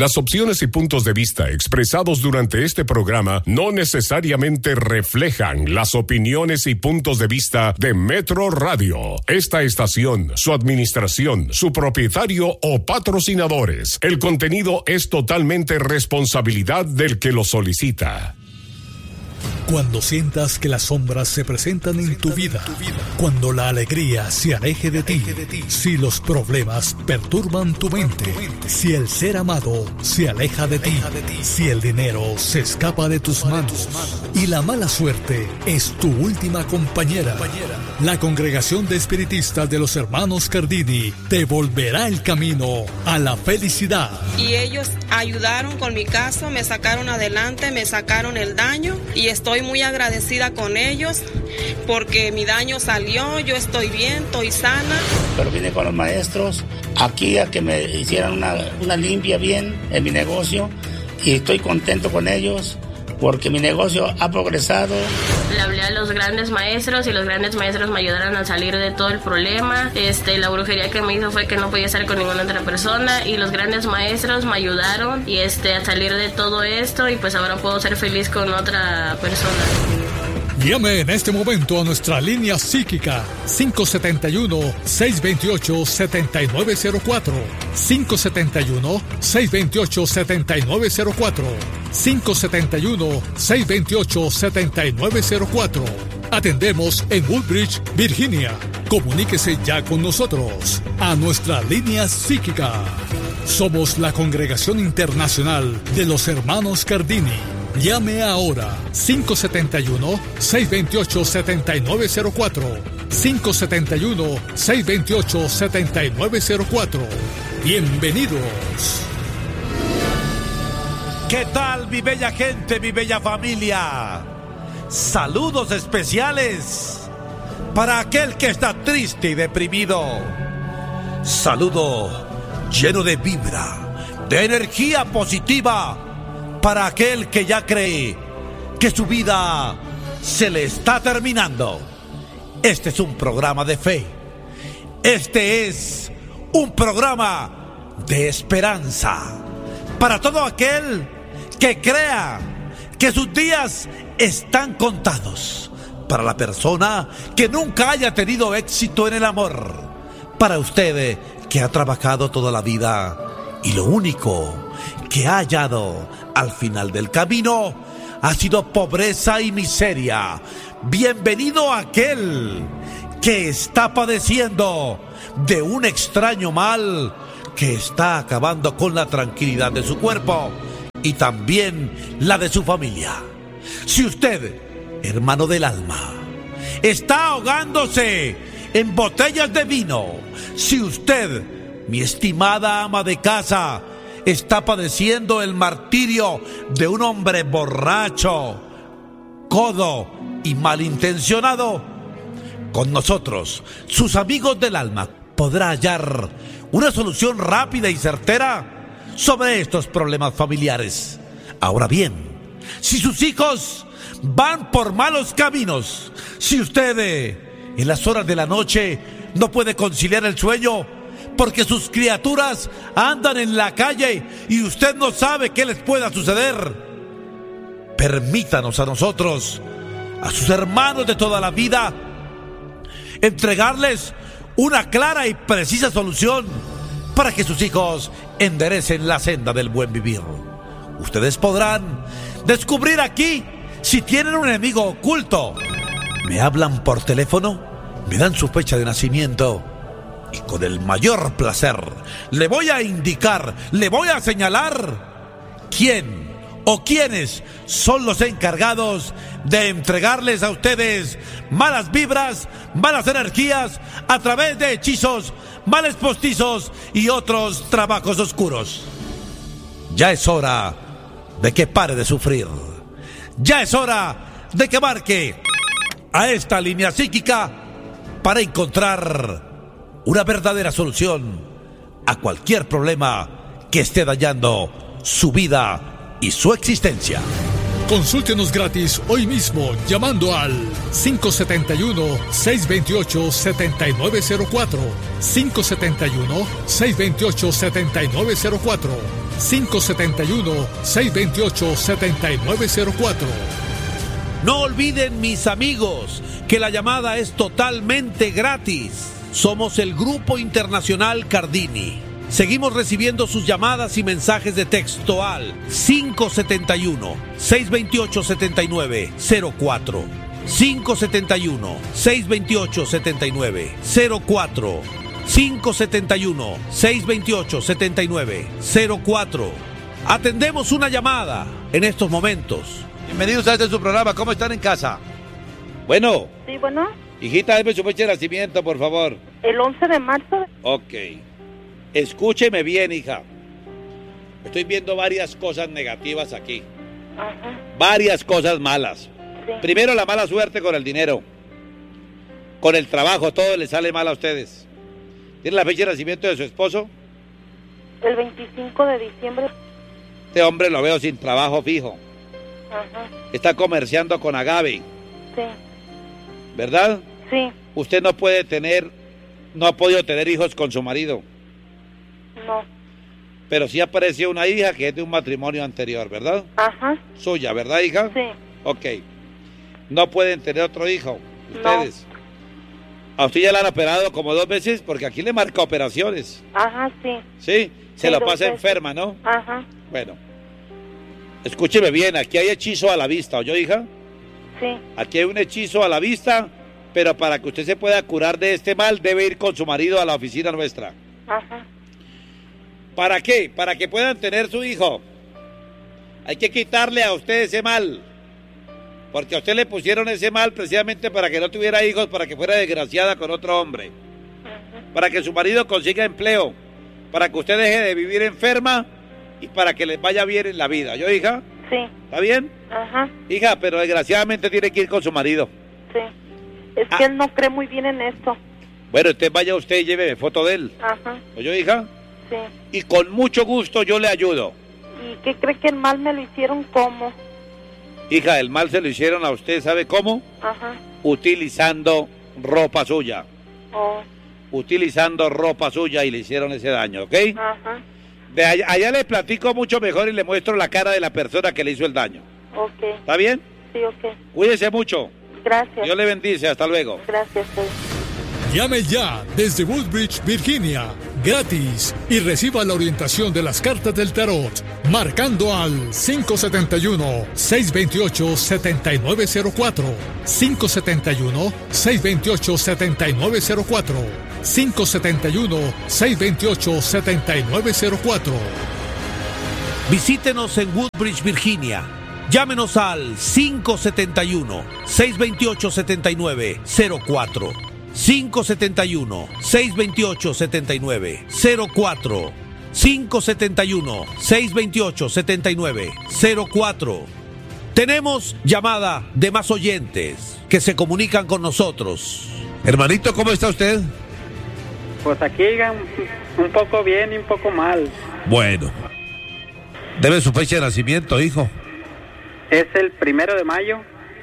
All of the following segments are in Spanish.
Las opciones y puntos de vista expresados durante este programa no necesariamente reflejan las opiniones y puntos de vista de Metro Radio, esta estación, su administración, su propietario o patrocinadores. El contenido es totalmente responsabilidad del que lo solicita. Cuando sientas que las sombras se presentan en tu vida, cuando la alegría se aleje de ti, si los problemas perturban tu mente, si el ser amado se aleja de ti, si el dinero se escapa de tus manos y la mala suerte es tu última compañera, la Congregación de Espiritistas de los Hermanos Cardini te volverá el camino a la felicidad. Y ellos ayudaron con mi caso, me sacaron adelante, me sacaron el daño y estoy muy agradecida con ellos porque mi daño salió, yo estoy bien, estoy sana. Pero vine con los maestros aquí a que me hicieran una limpia bien en mi negocio y estoy contento con ellos porque mi negocio ha progresado. Le hablé a los grandes maestros y los grandes maestros me ayudaron a salir de todo el problema. La brujería que me hizo fue que no podía estar con ninguna otra persona y los grandes maestros me ayudaron y a salir de todo esto y pues ahora puedo ser feliz con otra persona. Llame en este momento a nuestra línea psíquica 571-628-7904 571-628-7904 571-628-7904. Atendemos en Woodbridge, Virginia. Comuníquese ya con nosotros a nuestra línea psíquica. Somos la Congregación Internacional de los Hermanos Cardini. Llame ahora 571-628-7904 571-628-7904. Bienvenidos. ¿Qué tal, mi bella gente, mi bella familia? Saludos especiales para aquel que está triste y deprimido. Saludo lleno de vibra, de energía positiva para aquel que ya cree que su vida se le está terminando. Este es un programa de fe. Este es un programa de esperanza para todo aquel que crea que sus días están contados. Para la persona que nunca haya tenido éxito en el amor. Para usted que ha trabajado toda la vida y lo único que ha hallado al final del camino ha sido pobreza y miseria. Bienvenido a aquel que está padeciendo de un extraño mal que está acabando con la tranquilidad de su cuerpo y también la de su familia. Si usted, hermano del alma, está ahogándose en botellas de vino, si usted, mi estimada ama de casa, está padeciendo el martirio de un hombre borracho, codo y malintencionado, con nosotros, sus amigos del alma, podrá hallar una solución rápida y certera sobre estos problemas familiares. Ahora bien, si sus hijos van por malos caminos, si usted en las horas de la noche no puede conciliar el sueño porque sus criaturas andan en la calle y usted no sabe qué les pueda suceder, permítanos a nosotros, a sus hermanos de toda la vida, entregarles una clara y precisa solución para que sus hijos enderecen la senda del buen vivir. Ustedes podrán descubrir aquí si tienen un enemigo oculto. Me hablan por teléfono, me dan su fecha de nacimiento y con el mayor placer le voy a indicar, le voy a señalar quién o quiénes son los encargados de entregarles a ustedes malas vibras, malas energías a través de hechizos, males postizos y otros trabajos oscuros. Ya es hora de que pare de sufrir. Ya es hora de que marque a esta línea psíquica para encontrar una verdadera solución a cualquier problema que esté dañando su vida y su existencia. Consúltenos gratis hoy mismo llamando al 571-628-7904, 571-628-7904, 571-628-7904. No olviden, mis amigos, que la llamada es totalmente gratis. Somos el Grupo Internacional Cardini. Seguimos recibiendo sus llamadas y mensajes de texto al 571-628-7904. 571-628-7904. 571-628-7904. Atendemos una llamada en estos momentos. Bienvenidos a este su programa. ¿Cómo están en casa? Bueno. Sí, bueno. Hijita, deme su fecha de nacimiento, por favor. El 11 de marzo. Ok. Escúcheme bien, hija. Estoy viendo varias cosas negativas aquí. Ajá. Varias cosas malas. Sí. Primero, la mala suerte con el dinero. Con el trabajo, todo le sale mal a ustedes. ¿Tiene la fecha de nacimiento de su esposo? El 25 de diciembre. Este hombre lo veo sin trabajo fijo. Ajá. Está comerciando con agave. Sí. ¿Verdad? Sí. Usted no ha podido tener hijos con su marido. No. Pero sí apareció una hija que es de un matrimonio anterior, ¿verdad? Ajá. Suya, ¿verdad, hija? Sí. Ok. No pueden tener otro hijo, ustedes. No. A usted ya le han operado como 2 veces, porque aquí le marca operaciones. Ajá, sí. ¿Sí? Se sí, lo pasa enferma, ¿no? Ajá. Bueno. Escúcheme bien, aquí hay hechizo a la vista, ¿oyó, hija? Sí. Aquí hay un hechizo a la vista, pero para que usted se pueda curar de este mal, debe ir con su marido a la oficina nuestra. Ajá. ¿Para qué? Para que puedan tener su hijo. Hay que quitarle a usted ese mal. Porque a usted le pusieron ese mal precisamente para que no tuviera hijos, para que fuera desgraciada con otro hombre. Ajá. Para que su marido consiga empleo. Para que usted deje de vivir enferma y para que les vaya bien en la vida. ¿Yo, hija? Sí. ¿Está bien? Ajá. Hija, pero desgraciadamente tiene que ir con su marido. Sí. Es que él no cree muy bien en esto. Bueno, entonces vaya usted y lléveme foto de él. Ajá. ¿Oyó, hija? Sí. Y con mucho gusto yo le ayudo. ¿Y qué cree que el mal me lo hicieron cómo? Hija, el mal se lo hicieron a usted, ¿sabe cómo? Ajá. Utilizando ropa suya. Oh. Utilizando ropa suya y le hicieron ese daño, ¿ok? Ajá. De allá le platico mucho mejor y le muestro la cara de la persona que le hizo el daño. Ok. ¿Está bien? Sí, ok. Cuídese mucho. Gracias. Dios le bendice, hasta luego. Gracias. Llame ya desde Woodbridge, Virginia, gratis, y reciba la orientación de las cartas del tarot, marcando al 571-628-7904, 571-628-7904, 571-628-7904. Visítenos en Woodbridge, Virginia. Llámenos al 571-628-7904. 571-628-7904. 571-628-7904. Tenemos llamada de más oyentes que se comunican con nosotros. Hermanito, ¿cómo está usted? Pues aquí un poco bien y un poco mal. Bueno. Debe su fecha de nacimiento, hijo. Es el 1 de mayo.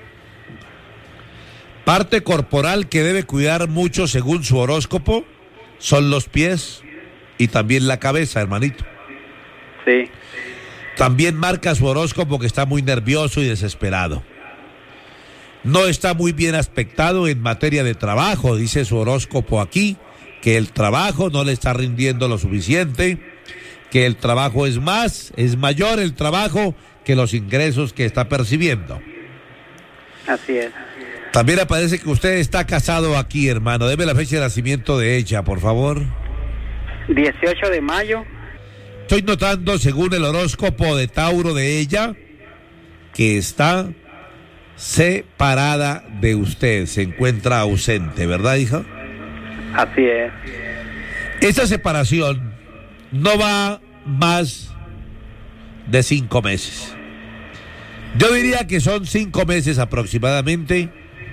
Parte corporal que debe cuidar mucho según su horóscopo son los pies y también la cabeza, hermanito. Sí. También marca su horóscopo que está muy nervioso y desesperado. No está muy bien aspectado en materia de trabajo, dice su horóscopo aquí, que el trabajo no le está rindiendo lo suficiente, que el trabajo es mayor el trabajo que los ingresos que está percibiendo. Así es. También aparece que usted está casado aquí, hermano. Deme la fecha de nacimiento de ella, por favor. 18 de mayo. Estoy notando, según el horóscopo de Tauro de ella, que está separada de usted, se encuentra ausente, ¿verdad, hija? Así es. Esta separación no va más de 5 meses. Yo diría que son 5 meses aproximadamente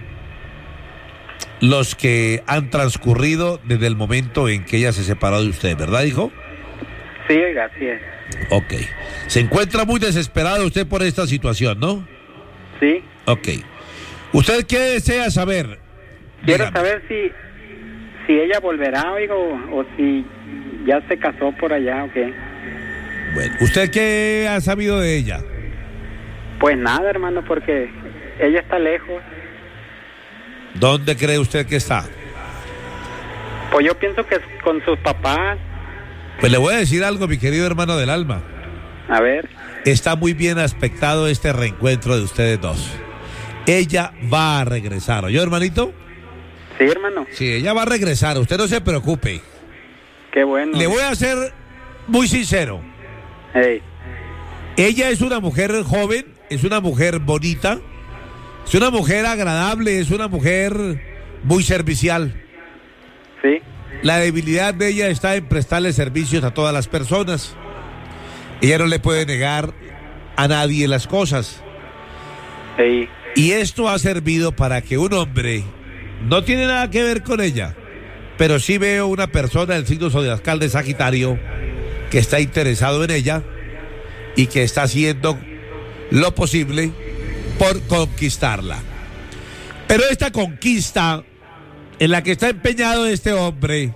los que han transcurrido desde el momento en que ella se separó de usted, ¿verdad, hijo? Sí, así es. Ok. Se encuentra muy desesperado usted por esta situación, ¿no? Sí. Ok. ¿Usted qué desea saber? Quiero Dígame. saber si ella volverá, oiga, o si ya se casó por allá o qué. Bueno, ¿usted qué ha sabido de ella? Pues nada, hermano, porque ella está lejos. ¿Dónde cree usted que está? Pues yo pienso que es con sus papás. Pues le voy a decir algo, mi querido hermano del alma. A ver. Está muy bien aspectado este reencuentro de ustedes dos. Ella va a regresar, ¿oyó, hermanito? Sí, hermano. Sí, ella va a regresar, usted no se preocupe. Qué bueno. Le voy a ser muy sincero. Hey. Ella es una mujer joven, es una mujer bonita, es una mujer agradable, es una mujer muy servicial. Sí. La debilidad de ella está en prestarle servicios a todas las personas. Ella no le puede negar a nadie las cosas. Hey. Y esto ha servido para que un hombre, no tiene nada que ver con ella, pero sí veo una persona del signo zodiacal de Sagitario que está interesado en ella y que está haciendo lo posible por conquistarla. Pero esta conquista en la que está empeñado este hombre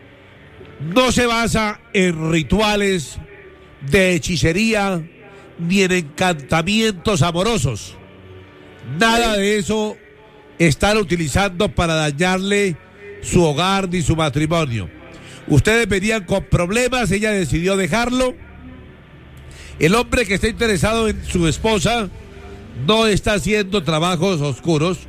no se basa en rituales de hechicería ni en encantamientos amorosos. Nada de eso están utilizando para dañarle su hogar ni su matrimonio. Ustedes venían con problemas, ella decidió dejarlo. El hombre que está interesado en su esposa no está haciendo trabajos oscuros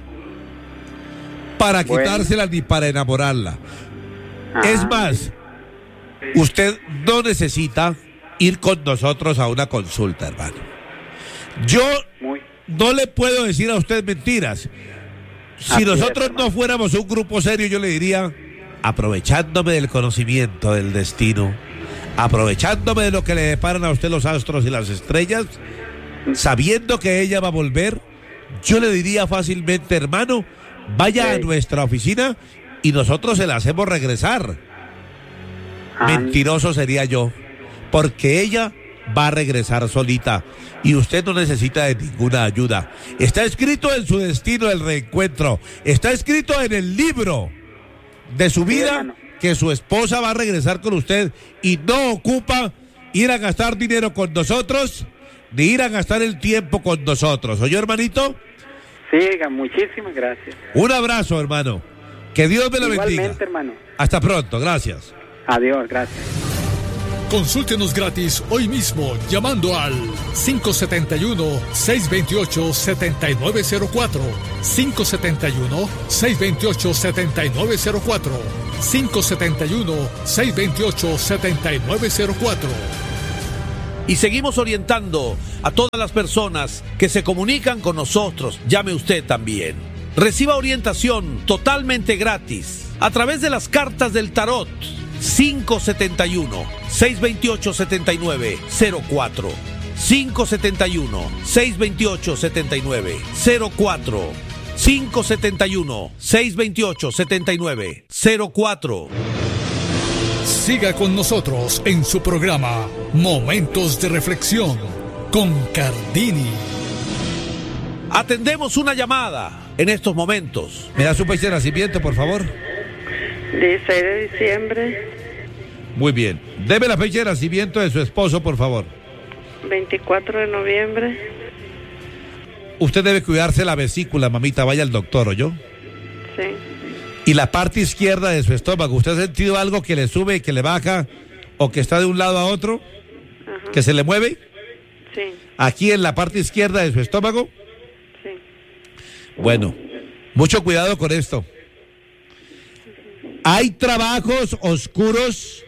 para quitársela ni para enamorarla. Es más, usted no necesita ir con nosotros a una consulta, hermano. Yo no le puedo decir a usted mentiras. Si nosotros no fuéramos un grupo serio, yo le diría, aprovechándome del conocimiento del destino, aprovechándome de lo que le deparan a usted los astros y las estrellas, sabiendo que ella va a volver, yo le diría fácilmente, hermano, vaya a nuestra oficina y nosotros se la hacemos regresar. Mentiroso sería yo, porque ella va a regresar solita y usted no necesita de ninguna ayuda. Está escrito en su destino el reencuentro, está escrito en el libro de su vida que su esposa va a regresar con usted y no ocupa ir a gastar dinero con nosotros ni ir a gastar el tiempo con nosotros. ¿Oyó, hermanito? Sí, muchísimas gracias. Un abrazo, hermano. Que Dios me lo bendiga. Igualmente, hermano. Hasta pronto, gracias. Adiós, gracias. Consúltenos gratis hoy mismo llamando al 571-628-7904, 571-628-7904, 571-628-7904. Y seguimos orientando a todas las personas que se comunican con nosotros. Llame usted también. Reciba orientación totalmente gratis a través de las cartas del tarot. 571-628-7904, 571-628-7904, 571-628-7904. Siga con nosotros en su programa Momentos de Reflexión con Cardini. Atendemos una llamada en estos momentos. ¿Me da su fecha de nacimiento, por favor? 16 de diciembre. Muy bien. Deme la fecha de nacimiento de su esposo, por favor. 24 de noviembre. Usted debe cuidarse la vesícula, mamita. Vaya al doctor, ¿oyó? Sí. Y la parte izquierda de su estómago, ¿usted ha sentido algo que le sube y que le baja o que está de un lado a otro? Ajá. ¿Que se le mueve? Sí. Aquí en la parte izquierda de su estómago. Sí. Bueno, mucho cuidado con esto. Hay trabajos oscuros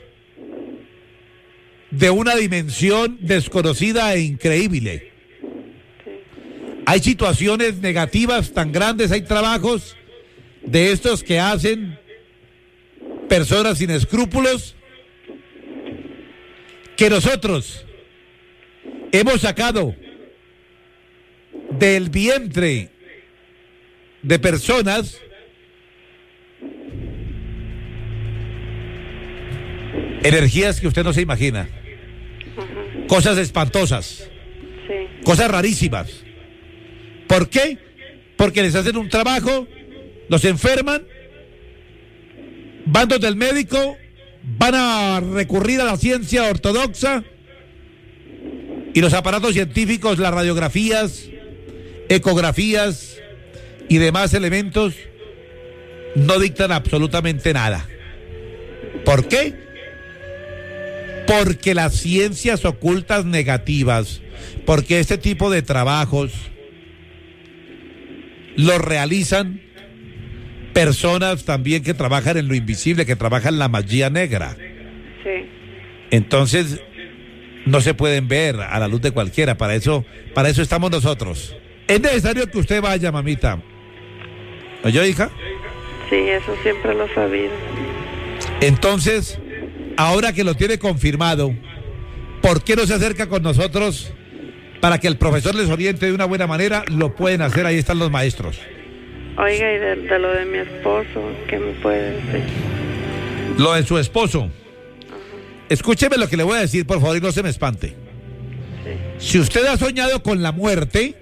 de una dimensión desconocida e increíble. Hay situaciones negativas tan grandes, hay trabajos de estos que hacen personas sin escrúpulos que nosotros hemos sacado del vientre de personas energías que usted no se imagina, cosas espantosas, cosas rarísimas, ¿Por qué? Porque les hacen un trabajo, los enferman, van donde el médico, van a recurrir a la ciencia ortodoxa y los aparatos científicos, las radiografías, ecografías y demás elementos no dictan absolutamente nada. ¿Por qué? Porque las ciencias ocultas negativas, porque este tipo de trabajos los realizan personas también que trabajan en lo invisible, que trabajan la magia negra. Sí. Entonces no se pueden ver a la luz de cualquiera. Para eso estamos nosotros. Es necesario que usted vaya, mamita. ¿Oyó, hija? Sí, eso siempre lo he sabido. Entonces, ahora que lo tiene confirmado, ¿por qué no se acerca con nosotros para que el profesor les oriente de una buena manera? Lo pueden hacer, ahí están los maestros. Oiga, y de lo de mi esposo, ¿qué me puede decir? Lo de su esposo. Escúcheme lo que le voy a decir, por favor, y no se me espante. Sí. Si usted ha soñado con la muerte,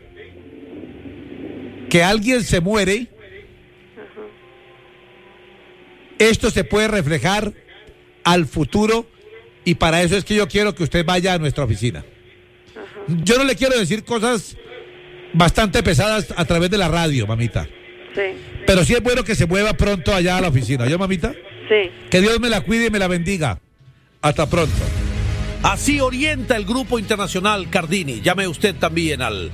que alguien se muere, esto se puede reflejar al futuro, y para eso es que yo quiero que usted vaya a nuestra oficina. Yo no le quiero decir cosas bastante pesadas a través de la radio, mamita. Sí. Pero sí es bueno que se mueva pronto allá a la oficina. ¿Yo, mamita? Sí. Que Dios me la cuide y me la bendiga. Hasta pronto. Así orienta el Grupo Internacional Cardini. Llame usted también al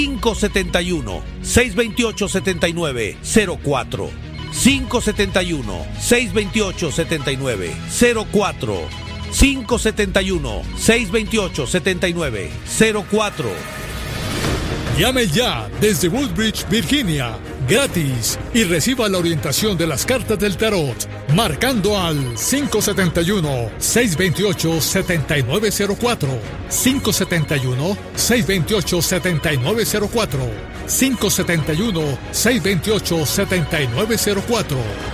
571-628-7904. 571-628-7904. 571-628-7904. Llame ya desde Woodbridge, Virginia, gratis, y reciba la orientación de las cartas del tarot, marcando al 571-628-7904, 571-628-7904, 571-628-7904.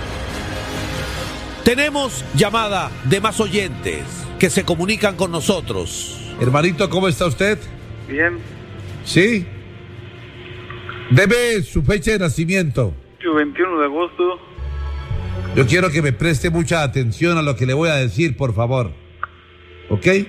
Tenemos llamada de más oyentes que se comunican con nosotros. Hermanito, ¿cómo está usted? Bien. ¿Sí? Deme su fecha de nacimiento. 21 de agosto. Yo quiero que me preste mucha atención a lo que le voy a decir, por favor. ¿Ok? Sí.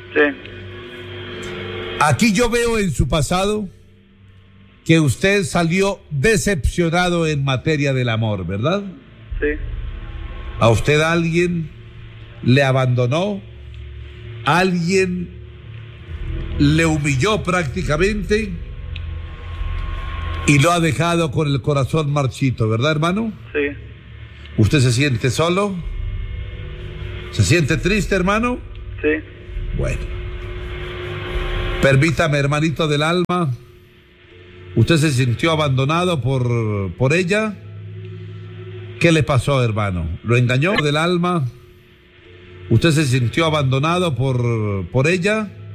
Aquí yo veo en su pasado que usted salió decepcionado en materia del amor, ¿verdad? Sí. ¿A usted alguien le abandonó? ¿Alguien le humilló prácticamente? Y lo ha dejado con el corazón marchito, ¿verdad, hermano? Sí. ¿Usted se siente solo? ¿Se siente triste, hermano? Sí. Bueno. Permítame, hermanito del alma. ¿Usted se sintió abandonado por ella? ¿Qué le pasó, hermano? ¿Lo engañó del alma? ¿Usted se sintió abandonado por ella?